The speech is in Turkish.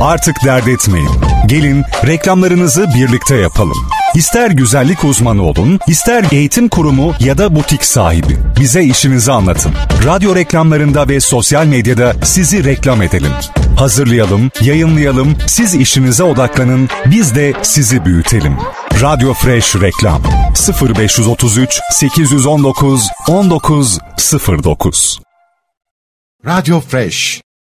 Artık dert etmeyin. Gelin reklamlarınızı birlikte yapalım. İster güzellik uzmanı olun, ister eğitim kurumu ya da butik sahibi. Bize işinizi anlatın. Radyo reklamlarında ve sosyal medyada sizi reklam edelim. Hazırlayalım, yayınlayalım, siz işinize odaklanın, biz de sizi büyütelim. Radyo Fresh Reklam 0533 819 1909. Radyo Fresh